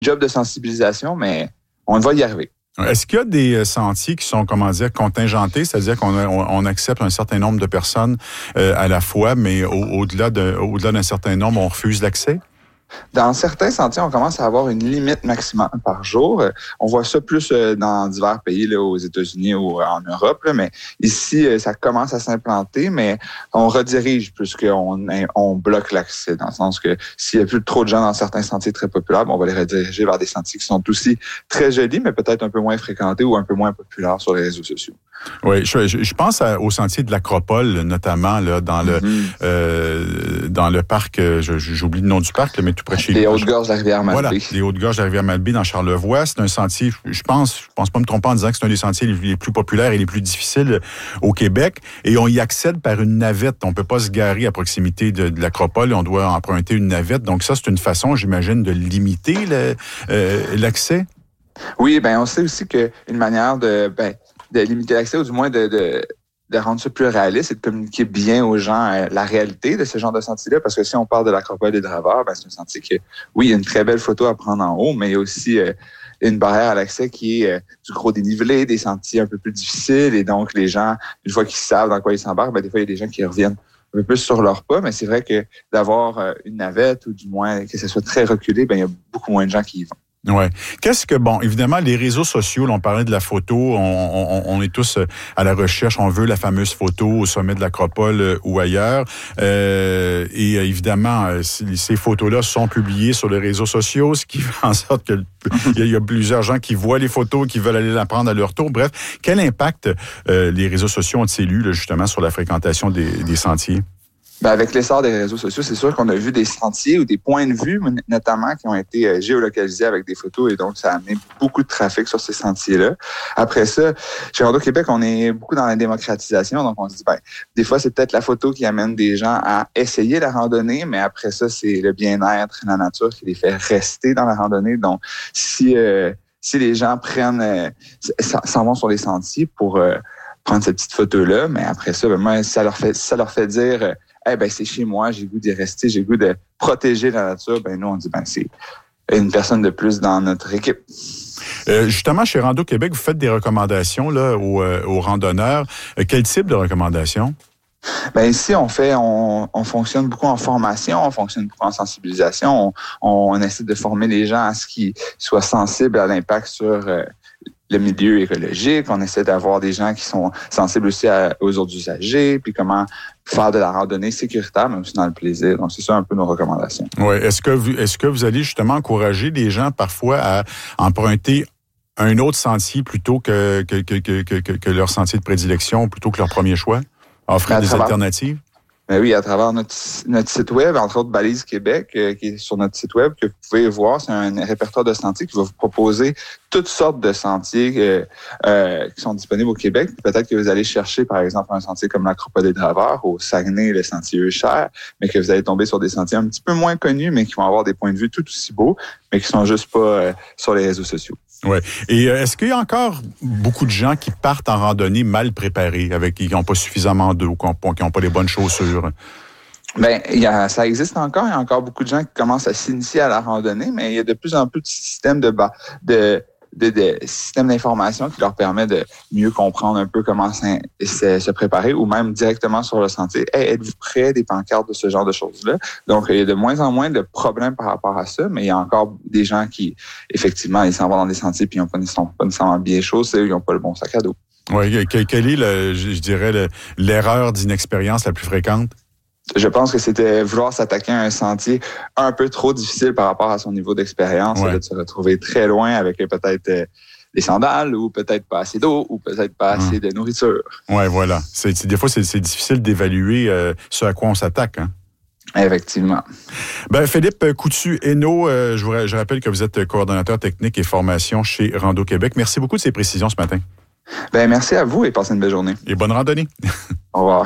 job de sensibilisation, mais on va y arriver. Est-ce qu'il y a des sentiers qui sont, contingentés, c'est-à-dire qu'on accepte un certain nombre de personnes à la fois, mais au-delà d'un certain nombre, on refuse l'accès? Dans certains sentiers, on commence à avoir une limite maximale par jour. On voit ça plus dans divers pays, là, aux États-Unis ou en Europe, là, mais ici, ça commence à s'implanter, mais on redirige plus qu'on bloque l'accès, dans le sens que s'il y a plus trop de gens dans certains sentiers très populaires, on va les rediriger vers des sentiers qui sont aussi très jolis, mais peut-être un peu moins fréquentés ou un peu moins populaires sur les réseaux sociaux. Oui, je pense au sentier de l'Acropole, notamment là dans le parc, j'oublie le nom du parc, mais tout près de chez les Hautes-Gorges de la Rivière-Malbaie. Voilà, les Hautes-Gorges de la Rivière-Malbaie dans Charlevoix. C'est un sentier, je pense pas me tromper en disant que c'est un des sentiers les plus populaires et les plus difficiles au Québec. Et on y accède par une navette. On peut pas se garer à proximité de l'Acropole. On doit emprunter une navette. Donc ça, c'est une façon, j'imagine, de limiter l'accès. Oui, on sait aussi qu'une manière de limiter l'accès, ou du moins de rendre ça plus réaliste, c'est de communiquer bien aux gens la réalité de ce genre de sentier-là, parce que si on parle de l'Acropole des Draveurs, c'est un sentier que, oui, il y a une très belle photo à prendre en haut, mais il y a aussi une barrière à l'accès qui est du gros dénivelé, des sentiers un peu plus difficiles, et donc les gens, une fois qu'ils savent dans quoi ils s'embarquent, des fois il y a des gens qui reviennent un peu plus sur leur pas, mais c'est vrai que d'avoir une navette, ou du moins que ce soit très reculé, il y a beaucoup moins de gens qui y vont. Ouais. Évidemment, les réseaux sociaux, là, on parlait de la photo, on est tous à la recherche, on veut la fameuse photo au sommet de l'Acropole ou ailleurs. Et évidemment, ces photos-là sont publiées sur les réseaux sociaux, ce qui fait en sorte que il y a plusieurs gens qui voient les photos, qui veulent aller la prendre à leur tour. Bref, quel impact les réseaux sociaux ont-ils eu, là, justement, sur la fréquentation des sentiers? Avec l'essor des réseaux sociaux, c'est sûr qu'on a vu des sentiers ou des points de vue, notamment, qui ont été géolocalisés avec des photos, et donc ça a amené beaucoup de trafic sur ces sentiers-là. Après ça, chez Rando Québec, on est beaucoup dans la démocratisation, donc on se dit, des fois, c'est peut-être la photo qui amène des gens à essayer la randonnée, mais après ça, c'est le bien-être, la nature qui les fait rester dans la randonnée. Donc, si les gens s'en vont sur les sentiers pour prendre cette petite photo-là, mais après ça, moi, ça leur fait dire... c'est chez moi, j'ai le goût d'y rester, j'ai le goût de protéger la nature. Nous, on dit, c'est une personne de plus dans notre équipe. Justement, chez Rando Québec, vous faites des recommandations là aux randonneurs. Quel type de recommandations? Ici, on fonctionne beaucoup en formation, on fonctionne beaucoup en sensibilisation. On essaie de former les gens à ce qu'ils soient sensibles à l'impact sur le milieu écologique. On essaie d'avoir des gens qui sont sensibles aussi aux autres usagers, puis comment faire de la randonnée sécuritaire, mais aussi dans le plaisir. Donc, c'est ça un peu nos recommandations. Oui. Est-ce que vous allez justement encourager des gens parfois à emprunter un autre sentier plutôt que leur sentier de prédilection, plutôt que leur premier choix? Offrir des alternatives? Oui, à travers notre site web, entre autres Balise Québec, qui est sur notre site web, que vous pouvez voir, c'est un répertoire de sentiers qui va vous proposer toutes sortes de sentiers qui sont disponibles au Québec. Peut-être que vous allez chercher, par exemple, un sentier comme l'Acropole des Draveurs, au Saguenay, le sentier Eucher, mais que vous allez tomber sur des sentiers un petit peu moins connus, mais qui vont avoir des points de vue tout aussi beaux, mais qui sont juste pas sur les réseaux sociaux. Oui. Et est-ce qu'il y a encore beaucoup de gens qui partent en randonnée mal préparés, qui n'ont pas suffisamment d'eau, qui n'ont pas les bonnes chaussures? Ça existe encore. Il y a encore beaucoup de gens qui commencent à s'initier à la randonnée, mais il y a de plus en plus de systèmes de systèmes d'information qui leur permet de mieux comprendre un peu comment se préparer, ou même directement sur le sentier. Êtes-vous prêt? Des pancartes de ce genre de choses-là. Donc, il y a de moins en moins de problèmes par rapport à ça, mais il y a encore des gens qui, effectivement, ils s'en vont dans des sentiers puis ils sont pas nécessairement bien chaussés, ils n'ont pas le bon sac à dos. Oui. Quelle est, l'erreur d'inexpérience la plus fréquente? Je pense que c'était vouloir s'attaquer à un sentier un peu trop difficile par rapport à son niveau d'expérience, et de se retrouver très loin avec peut-être des sandales, ou peut-être pas assez d'eau, ou peut-être pas assez de nourriture. Oui, voilà. Des fois, c'est difficile d'évaluer ce à quoi on s'attaque, hein? Effectivement. Philippe Coutu-Hainaut, je rappelle que vous êtes coordonnateur technique et formation chez Rando Québec. Merci beaucoup de ces précisions ce matin. Merci à vous et passez une belle journée. Et bonne randonnée. Au revoir.